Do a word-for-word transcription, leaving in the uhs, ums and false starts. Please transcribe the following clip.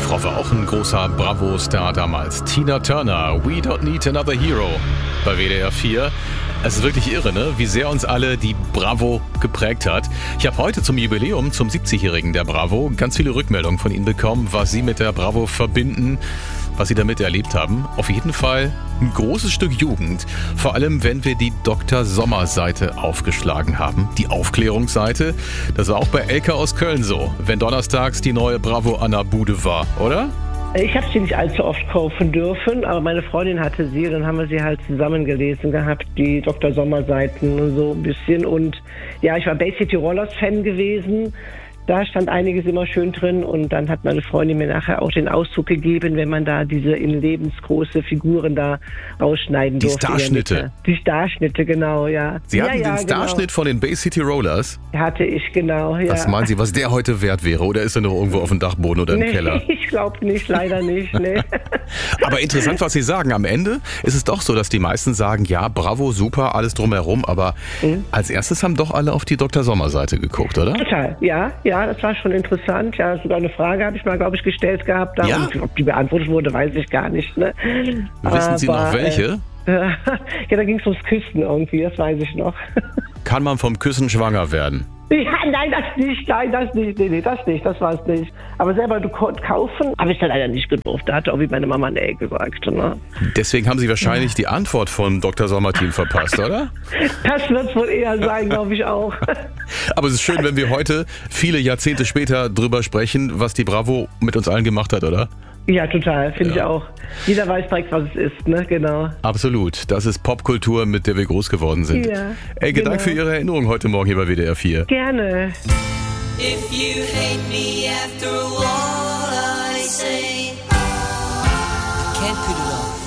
Frau war auch ein großer Bravo-Star damals. Tina Turner, We Don't Need Another Hero bei W D R vier. Es ist wirklich irre, ne? Wie sehr uns alle die Bravo geprägt hat. Ich habe heute zum Jubiläum, zum siebzigjährigen der Bravo, ganz viele Rückmeldungen von Ihnen bekommen, was Sie mit der Bravo verbinden, was Sie damit erlebt haben. Auf jeden Fall ein großes Stück Jugend. Vor allem, wenn wir die Doktor Sommer-Seite aufgeschlagen haben. Die Aufklärungsseite. Das war auch bei Elke aus Köln so, wenn donnerstags die neue Bravo an der Bude war, oder? Ich habe sie nicht allzu oft kaufen dürfen, aber meine Freundin hatte sie, dann haben wir sie halt zusammen gelesen gehabt, die Doktor Sommer-Seiten und so ein bisschen. Und ja, ich war Bay City Rollers Fan gewesen. Da stand einiges immer schön drin und dann hat meine Freundin mir nachher auch den Auszug gegeben, wenn man da diese in lebensgroße Figuren da ausschneiden die durfte. Die Starschnitte. Die Starschnitte, genau, ja. Sie hatten ja, ja, den Starschnitt genau. von den Bay City Rollers? Hatte ich, genau, ja. Was meinen Sie, was der heute wert wäre? Oder ist er noch irgendwo auf dem Dachboden oder im nee, Keller? Ich glaube nicht, leider nicht, nee. Aber interessant, was Sie sagen. Am Ende ist es doch so, dass die meisten sagen, ja, Bravo, super, alles drumherum. Aber mhm. als erstes haben doch alle auf die Doktor Sommer-Seite geguckt, oder? Total, ja, ja, das war schon interessant. Ja, sogar eine Frage habe ich mal, glaube ich, gestellt gehabt. Da. Ja? Und ob die beantwortet wurde, weiß ich gar nicht. Ne? Wissen Aber, Sie noch welche? Äh, ja, da ging es ums Küssen irgendwie, das weiß ich noch. Kann man vom Küssen schwanger werden? Ja, nein, das nicht, nein, das nicht, nee, nee, das nicht, das war es nicht. Aber selber du kaufen, habe ich dann leider nicht gedurft. Da hatte auch wie meine Mama nee gesagt. Ne? Deswegen haben Sie wahrscheinlich die Antwort von Doktor Sommerteam verpasst, oder? Das wird es wohl eher sein, glaube ich auch. Aber es ist schön, wenn wir heute, viele Jahrzehnte später, drüber sprechen, was die Bravo mit uns allen gemacht hat, oder? Ja, total, finde ja. ich auch. Jeder weiß direkt, was es ist, ne? Genau. Absolut. Das ist Popkultur, mit der wir groß geworden sind. Ja, Elke, genau. Dank für Ihre Erinnerung heute Morgen hier bei W D R vier. Gerne. If you hate me after all I say, can't put it on.